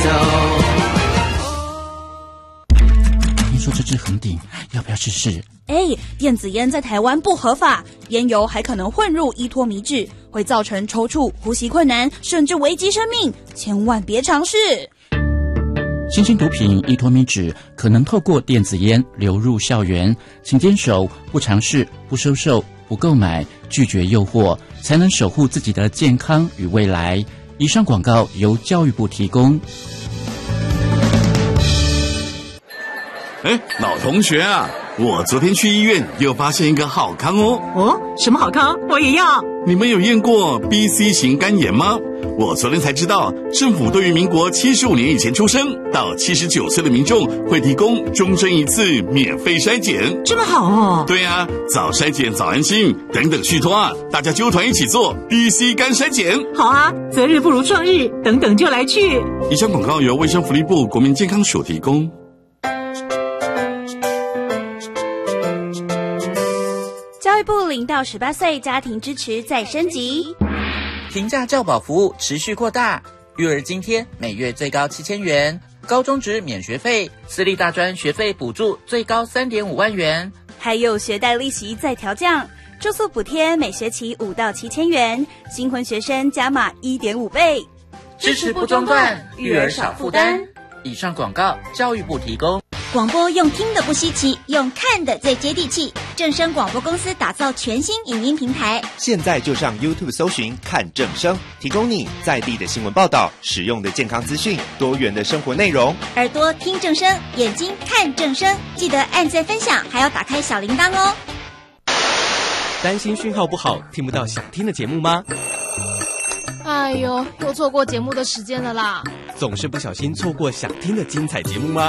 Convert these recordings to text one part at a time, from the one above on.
听说这支横顶要不要试试？ 电子烟在台湾不合法，烟油还可能混入依托米酯，会造成抽搐、呼吸困难，甚至危及生命，千万别尝试。 新型毒品依托米酯可能透过电子烟流入校园，请坚守不尝试、不收受、不购买，拒绝诱惑，才能守护自己的健康与未来。以上广告由教育部提供。 老同学啊，我昨天去医院又发现一个好康哦。 什么好康？我也要。 你们有验过 BC 型肝炎吗？我昨天才知道，政府对于民国75年以前出生到79岁的民众会提供终身一次免费筛检。 这么好哦。 对啊，早筛检早安心，等等续托啊，大家揪团一起做 BC 肝筛检。 好啊，择日不如撞日，等等就来去。 以上广告由卫生福利部国民健康署提供。 教育部0到18岁家庭支持再升级， 平价教保服务持续扩大，育儿津贴每月最高7000元，高中职免学费，私立大专学费补助最高3.5万元， 还有学贷利息再调降，住宿补贴每学期5到7000元，新婚学生加码1.5倍， 支持不中断，育儿少负担。以上广告教育部提供。 广播用听的不稀奇，用看的最接地气。正声广播公司打造全新影音平台， 现在就上 YouTube 搜寻看正声，提供你在地的新闻报道、实用的健康资讯、多元的生活内容。 耳朵听正声，眼睛看正声，记得按赞分享，还要打开小铃铛哦。 担心讯号不好，听不到想听的节目吗？ 哎呦，又错过节目的时间了啦！ 总是不小心错过想听的精彩节目吗？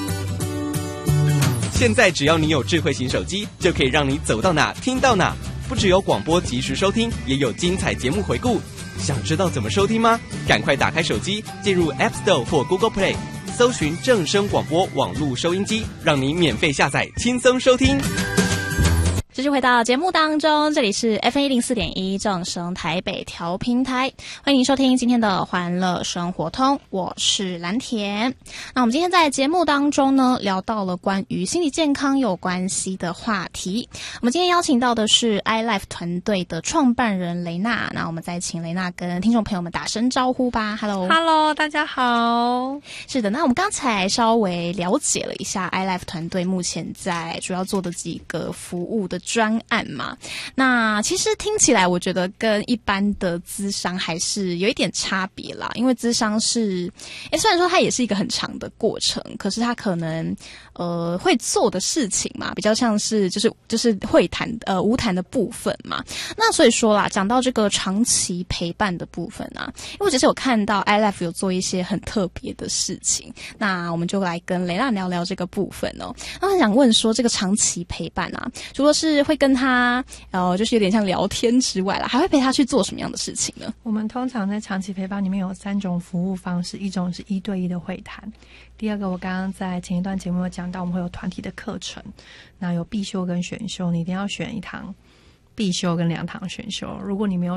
现在只要你有智慧型手机，就可以让你走到哪听到哪。不只有广播及时收听，也有精彩节目回顾。想知道怎么收听吗？赶快打开手机，进入 App Store 或 Google Play， 搜寻正声广播网络收音机，让你免费下载，轻松收听。 继续回到节目当中，这里是 FM104.1 正声台北调频台，欢迎您收听今天的欢乐生活通，我是蓝田。那我们今天在节目当中呢，聊到了关于心理健康有关系的话题。我们今天邀请到的是 iLife 团队的创办人雷娜，那我们再请雷娜跟听众朋友们打声招呼吧。 Hello， 大家好。 是的，那我们刚才稍微了解了一下 iLife 团队目前在主要做的几个服务的专案嘛，那其实听起来我觉得跟一般的咨商还是有一点差别啦，因为咨商是虽然说它也是一个很长的过程，可是它可能会做的事情嘛，比较像是就是会谈无谈的部分嘛。那所以说啦，讲到这个长期陪伴的部分啊，因为我其实有看到 iLife 有做一些很特别的事情，那我们就来跟雷娜聊聊这个部分哦。那我想问说，这个长期陪伴啊，除了是会跟他就是有点像聊天之外啦，还会陪他去做什么样的事情呢？ 我们通常在长期陪伴里面有3种服务方式，一种是1对1的会谈，第二个我刚刚在前一段节目有讲到，我们会有团体的课程，那有必修跟选修，你一定要选1堂必修跟2堂选修，如果你没有